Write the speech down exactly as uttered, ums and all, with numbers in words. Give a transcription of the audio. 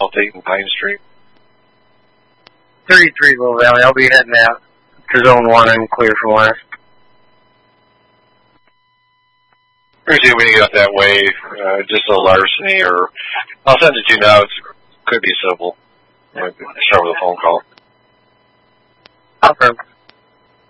South eighth and Pine Street. thirty-three Little Valley. I'll be heading out to Zone one and clear from west. Usually when you get that way, uh, just a larceny, or I'll send it to you now. It could be simple. Start with a phone call. Okay.